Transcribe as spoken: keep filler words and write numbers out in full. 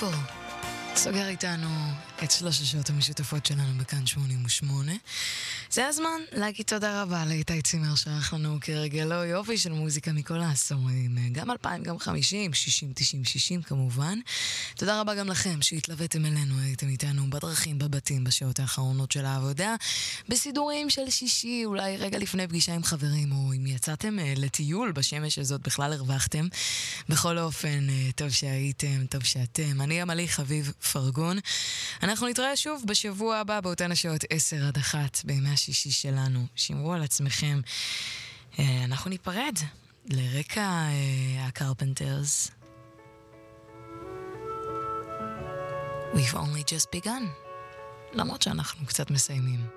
פיפל. סוגר איתנו את שלוש השעות המשותפות שלנו בכאן שמונים ושמונה. זה הזמן להגיד תודה רבה לאיתי צימר שערך לנו כרגלו יופי של מוזיקה מכל העשורים, גם אלפיים, גם חמישים, שישים, תשעים, שישים כמובן. תודה רבה גם לכם שהתלוויתם אלינו, הייתם איתנו בדרכים, בבתים, בשעות האחרונות של העבודה, בסידורים של שישי, אולי רגע לפני פגישה עם חברים, או אם יצאתם לטיול בשמש הזאת, בכלל הרווחתם. בכל אופן, טוב שהייתם, טוב שאתם. אני עמלי חביב פרגון. אנחנו נתראה שוב בשבוע הבא באותן השעות עשר עד אחת בימי השישי שלנו. שמרו על עצמכם. אנחנו ניפרד לרקע הקרפנטרס. We've only just begun. למרות שאנחנו קצת מסיימים.